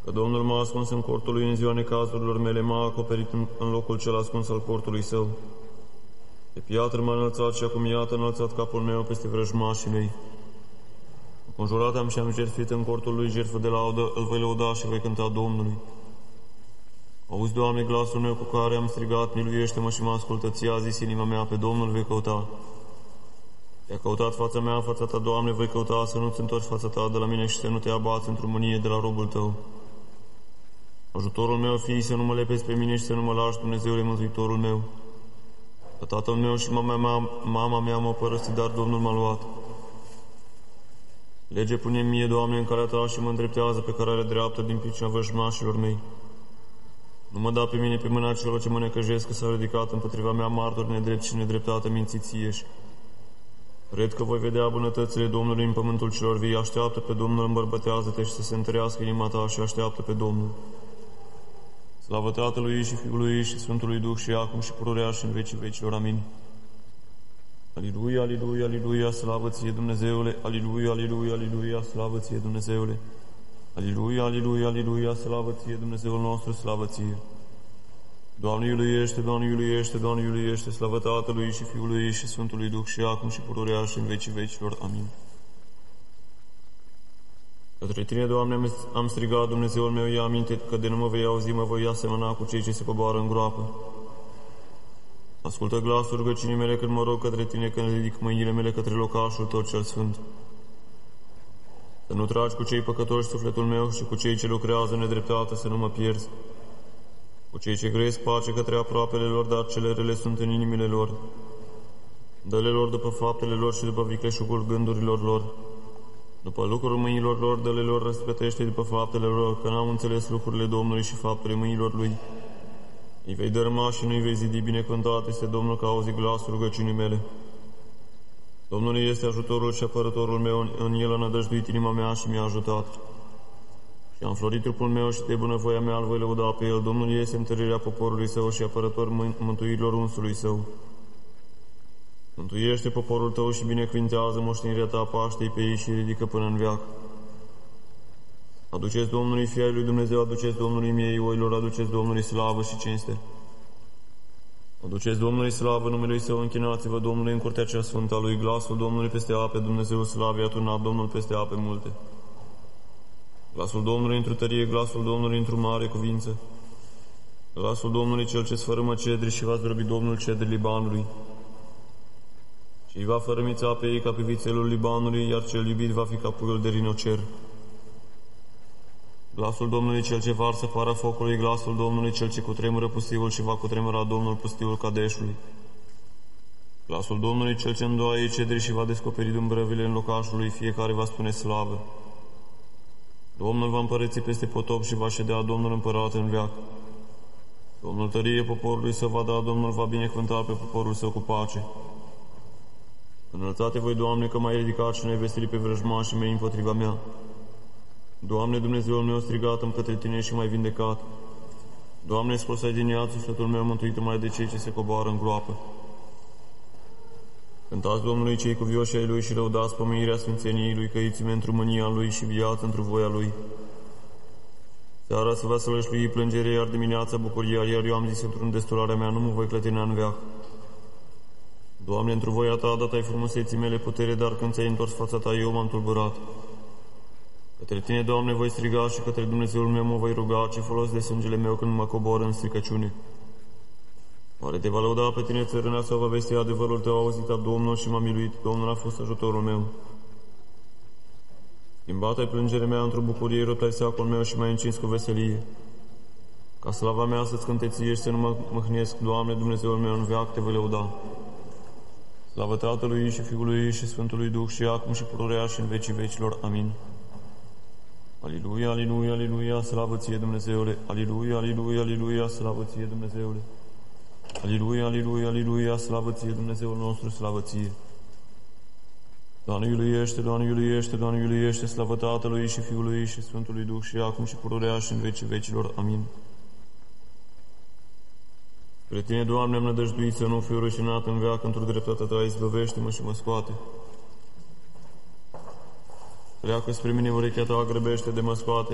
Că Domnul m-a ascuns în cortul lui în ziua necazurilor mele, m-a acoperit în locul cel ascuns al cortului său. De piatră m-a înălțat și acum iată înălțat capul meu peste vrăjmașii mei. Înconjurat am și am jertfit în cortul lui jertfă de laudă, îl voi lăuda și voi cânta Domnului. Auzi, Doamne, glasul meu cu care am strigat, miluiește-mă și mă ascultă, ție a zis inima mea, pe Domnul vei căuta. Te-a căutat fața mea, fața ta, Doamne, voi căuta să nu-ți întorci fața ta de la mine și să nu te abați într-o mânie de la robul tău. Ajutorul meu, fii, să nu mă lepezi pe mine și să nu mă lași, Dumnezeule, Mântuitorul meu. Că tatăl meu și mama mea m-au părăsit, dar Domnul m-a luat. Lege pune mie, Doamne, în calea ta și mă îndreptează pe cărarea dreaptă din pricina vrăjmașilor mei. Nu mă da pe mine pe mâna celor ce mă necăjesc, că s-au ridicat împotriva mea martori nedrept și nedreptate mințițieși. Cred că voi vedea bunătățile Domnului în pământul celor vii. Așteaptă pe Domnul, îmbărbătează-te și să se întărească inima ta și așteaptă pe Domnul. Slavă Tatălui și Fiului și Sfântului Duh și acum și pururea și în vecii vecilor. Amin. Aliluia, aliluia, aliluia, slavă ție, Dumnezeule! Aliluia, aliluia, aliluia, slavă ție, Dumnezeule! Aliluia, aliluia, aliluia, slavă ție, Dumnezeul nostru, slavă ție! Doamne iuluiește, Doamne iuluiește, Doamne iuluiește, slavă Tatălui și Fiului și Sfântului Duh și acum și pururea și în vecii vecilor. Amin. Către Tine, Doamne, am strigat, Dumnezeul meu, ia aminte că de nu mă vei auzi, mă voi asemăna cu cei ce se coboară în groapă. Ascultă glasul rugăciunii mele când mă rog către Tine, când ridic mâinile mele către locașul Tău cel sfânt. Să nu tragi cu cei păcătoși sufletul meu și cu cei ce lucrează nedreptate, să nu mă pierzi. Cu cei ce grăiesc pace către aproapele lor, dar cele rele sunt în inimile lor. Dă-le lor după faptele lor și după vicleșugul gândurilor lor. După lucrul mâinilor lor, dă-le lor răsplătește după faptele lor, că n-au înțeles lucrurile Domnului și faptele mâinilor Lui. Îi vei dărâma și nu-i vei zidi, binecuvântat este Domnul că auzi glasul rugăciunii mele. Domnul este ajutorul și apărătorul meu, în El a nădăjduit inima mea și mi-a ajutat. Și am florit trupul meu și de bunăvoia mea îl voi lăuda pe El. Domnul este întărirea poporului Său și apărător mântuirilor unsului Său. Mântuiește poporul Tău și binecuvintează moștenirea Ta, paște-i pe ei și ridică până în veac. Aduceți Domnului, fii ai lui Dumnezeu, aduceți Domnului miei oilor, aduceți Domnului slavă și cinste. Aduceți Domnului slavă numelui Său, închinați-vă Domnului în curtea cea sfântă a Lui, glasul Domnului peste ape, Dumnezeu slavei a turnat Domnul peste ape multe. Glasul Domnului într-o tărie, glasul Domnului într-o mare cuvință. Glasul Domnului cel ce sfărâmă cedri și va zdrobi Domnul cedri Libanului. Și îi va fărâmița pe ei ca pe vițelul Libanului, iar cel iubit va fi ca puiul de rinocer. Glasul Domnului cel ce varsă fara focului, glasul Domnului cel ce cutremură pustiul și va cutremura Domnul pustiul Cadeșului. Glasul Domnului cel ce îndoaie cedri și va descoperi dumbrăvile în locașul lui, fiecare va spune slavă. Domnul va împărăți peste potop și va ședea Domnul împărat în veac. Domnul tărie poporului Său va da, Domnul va binecuvânta pe poporul Său cu pace. Înălțate voi, Doamne, că m-ai ridicat și ne-ai vestit pe vrăjmașii mei împotriva mea. Doamne, Dumnezeul meu, strigat-mi către Tine și m-ai vindecat. Doamne, scos-ai din iad sufletul meu, mântuită-mă de cei ce se coboară în groapă. Cântați Domnului cei cuvioși ai Lui și lăudați pomenirea sfințeniei Lui, căiți-mi într-o mânia Lui și viață într-o voia Lui. Seara să vă sălășlui plângere, iar dimineața bucuria, iar eu am zis într-un destularea mea, nu mă voi clătina în veac. Doamne, într-o voia Ta dat ai frumuseții mele putere, dar când ți-ai întors fața Ta, eu m-am tulburat. Către Tine, Doamne, voi striga și către Dumnezeul meu mă voi ruga, ce folos de sângele meu când mă cobor în stricăciune. Oare Te va lăuda pe Tine țărâna sau va vesti adevărul Tău, auzit a Domnul și m-a miluit, Domnul a fost ajutorul meu. Schimbat ai plângerea mea într-o bucurie, rupt ai sacul meu și m-ai încins cu veselie. Ca slava mea să-ți cânte Ție și să nu mă mâhnesc, Doamne, Dumnezeul meu, în veac Te voi lăuda. Slavă Tatălui și Fiului și Sfântului Duh și acum și pururea și în vecii vecilor. Amin. Aliluia, aliluia, aliluia, slavă Ție, Dumnezeule! Aliluia, aliluia, aliluia, slavă Ție, Dumnezeule! Aliluia, aliluia, aliluia, slavă Ție, Dumnezeul nostru, slavă Ție! Doamne iuluiește, Doamne iuluiește, Doamne iuluiește, slavă Tatălui și Fiului și Sfântului Duh și acum și pururea și în vecii vecilor. Amin. Spre Tine, Doamne, am nădăjduit să nu fiu rușinat în veac, într-o dreptatea Ta, izbăvește-mă și mă scoate. Pleacă spre mine urechea Ta, grăbește de mă scoate.